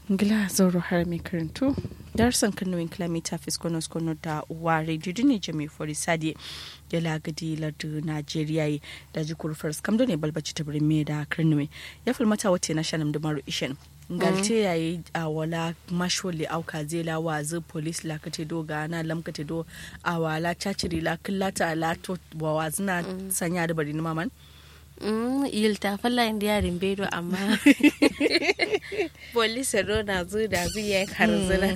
Ngila zauro har mai karantu darsan kanuwin kilomita fiskonos kono da uwa rediyo ne jami forisadi ya lagadi lardu najeriya da jikur fars kamdo ne balbaci ta birni da kanuwe ya filmata wata na shanam da maru ishen galte yayi a wala mashole auka zela wa zu police la kate do ga na lam kate do a wala chachiri la killata la to wa zina sanya da bari maman yilta falla indiya rimbedo amma police do na zu da zu ya karzuna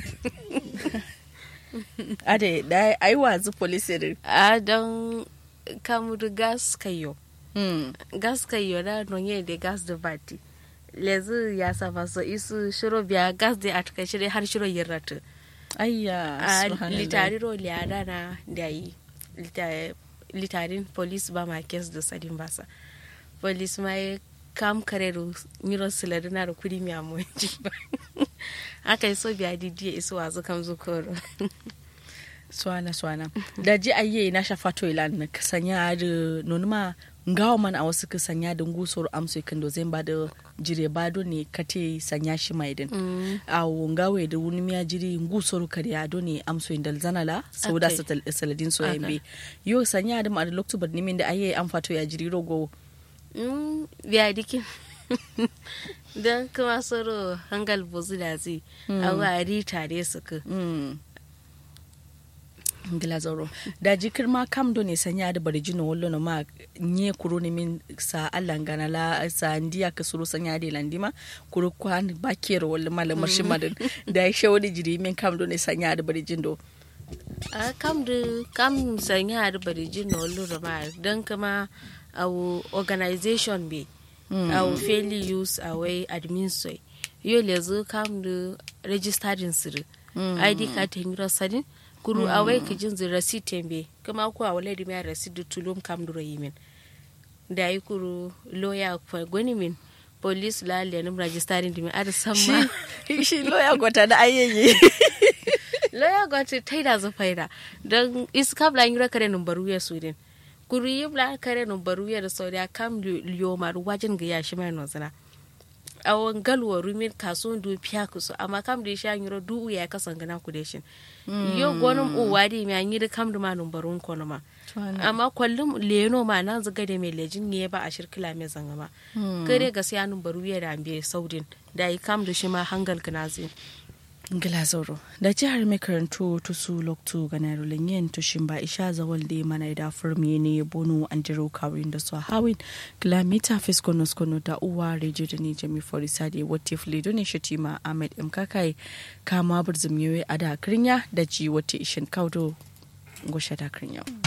ade dai ai wazu police din a don kamudu gas kayo da nonye de gas da bati lezu ya saba so isu shiro biya gas da atka shire har shiro yirratu ayya subhanallah litari ro liada na dai litarin police ba ma kes da sadin basa police mai kam kareru miro siladu na da kudi mi amonji ba aka so biya didiye isu wazu kam zukoro swana da ji ayye na shafato ilan ka sanya da nonuma ngawo man a wasu ka sanya da ngusor amso kando zai ba da jire bado ne kate sanya shi mai din a ngawe da wuni miya jiri ngusor kariya do ne amso indal zanala sauda saladin so yambe yo sanya da ma da lokto bad nimin da ayye an fato ya jiri rogo biya dikin don kuma soro hangal bozu da zai a wari tare su ka ngila zoro da jikir ma kam do ne sanya da barjino wallo no ma nye kuro ne min sa allangana la sa ndiya ka suru sanya da landima kuro kwan bakero wallo malamar shi madan da shawdi jiri min kam do ne sanya da barjindo a kam sanya da barjino wallo no ma don kuma our organization be our fairly use away admin soy yo lezo kam da registering sir id card himro sadin kuru awai kijin zin receipt be kuma ku awale di mai receipt tulum kam duro yimin da yi kuru lawyer kwa goni min police la lenim registering di mai ar samma shi lawyer gota da ayyaye lawyer gota taida zo faida dan is kabla ngira kare numbaru ya sudin kuru yibla kare numbaru ya da saudiya kam liyo maru wajin ga ya shi mai nozana awon galwa rumin kasuwan du fiya kusu amma kam da sha ngiro du ya kasan gana ku deshin yo gonum o wadi mi anyi da kam da manun barun kono ma amma kullum leno ma nan zaga da mai lejin ne ba a shirkila mai zanga ma kare ga sai anun baru ya da ambe saudin da yi kam da shi ma hangal gnazi ngila zoro da jihar mai karanto to su loktu ganaro lenyen to shimba isha zawal de mana da furmi ne bono andiro kawin da so hawin kilomita fiskonos kono da uwa rejo da ni jami forisade wati fledo ne shatima ahmed mkakai kama burzum yewe ada krinya da ji wati ishin kaudo gosha da krinya